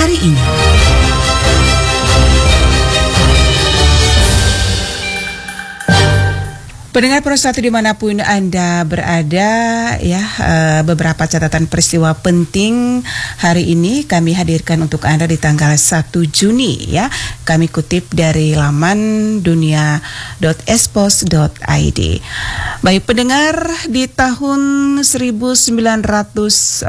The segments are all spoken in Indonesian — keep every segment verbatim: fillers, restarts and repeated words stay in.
hari ini. Pendengar Pro satu dimanapun Anda berada, ya uh, beberapa catatan peristiwa penting hari ini kami hadirkan untuk Anda di tanggal satu Juni, ya. Kami kutip dari laman dunia dot espos dot i d. Baik pendengar, di tahun seribu sembilan ratus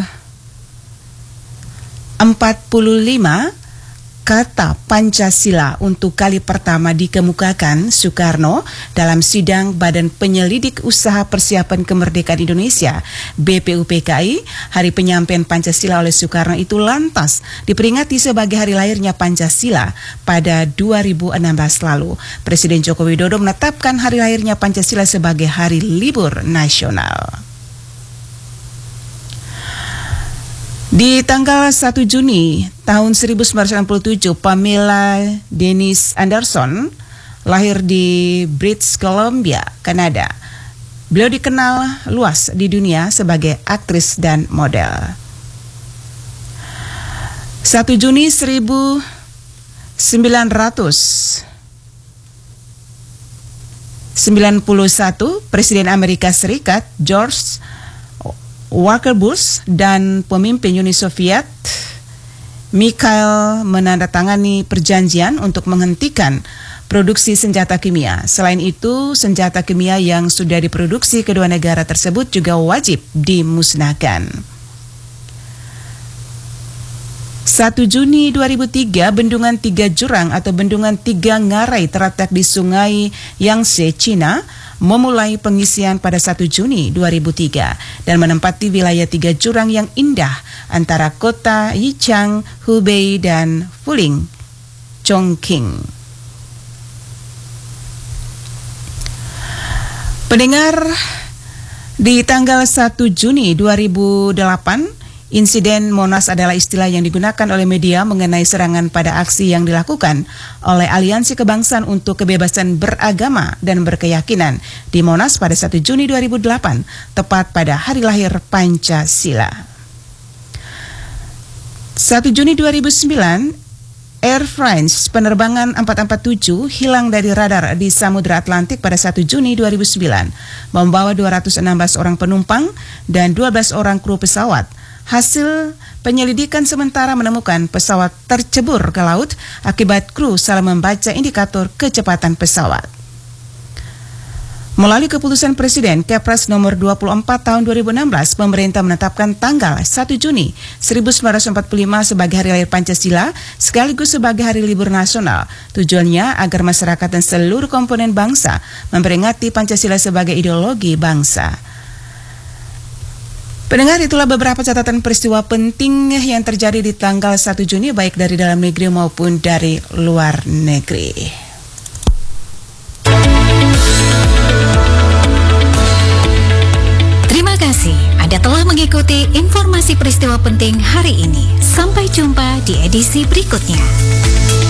empat puluh lima kata Pancasila untuk kali pertama dikemukakan Soekarno dalam sidang Badan Penyelidik Usaha Persiapan Kemerdekaan Indonesia B P U P K I. Hari penyampaian Pancasila oleh Soekarno itu lantas diperingati sebagai hari lahirnya Pancasila pada dua ribu enam belas lalu. Presiden Joko Widodo menetapkan hari lahirnya Pancasila sebagai hari libur nasional. Di tanggal satu Juni tahun seribu sembilan ratus enam puluh tujuh, Pamela Denise Anderson lahir di British Columbia, Kanada. Beliau dikenal luas di dunia sebagai aktris dan model. satu Juni seribu sembilan ratus sembilan puluh satu, Presiden Amerika Serikat George Walker Bush dan pemimpin Uni Soviet Mikhail menandatangani perjanjian untuk menghentikan produksi senjata kimia. Selain itu, senjata kimia yang sudah diproduksi kedua negara tersebut juga wajib dimusnahkan. satu Juni dua ribu tiga, Bendungan Tiga Jurang atau Bendungan Tiga Ngarai terletak di Sungai Yangtze, Cina, memulai pengisian pada satu Juni dua ribu tiga dan menempati wilayah tiga jurang yang indah antara kota Yichang, Hubei, dan Fuling, Chongqing. Pendengar, di tanggal satu Juni dua ribu delapan, insiden Monas adalah istilah yang digunakan oleh media mengenai serangan pada aksi yang dilakukan oleh Aliansi Kebangsaan untuk Kebebasan Beragama dan Berkeyakinan di Monas pada satu Juni dua ribu delapan, tepat pada hari lahir Pancasila. satu Juni dua ribu sembilan, Air France penerbangan empat empat tujuh hilang dari radar di Samudra Atlantik pada satu Juni dua ribu sembilan, membawa dua ratus enam belas orang penumpang dan dua belas orang kru pesawat. Hasil penyelidikan sementara menemukan pesawat tercebur ke laut akibat kru salah membaca indikator kecepatan pesawat. Melalui keputusan Presiden Kepres nomor dua puluh empat tahun dua ribu enam belas, pemerintah menetapkan tanggal satu Juni seribu sembilan ratus empat puluh lima sebagai hari lahir Pancasila sekaligus sebagai hari libur nasional. Tujuannya agar masyarakat dan seluruh komponen bangsa memperingati Pancasila sebagai ideologi bangsa. Pendengar, itulah beberapa catatan peristiwa penting yang terjadi di tanggal satu Juni baik dari dalam negeri maupun dari luar negeri. Terima kasih Anda telah mengikuti informasi peristiwa penting hari ini. Sampai jumpa di edisi berikutnya.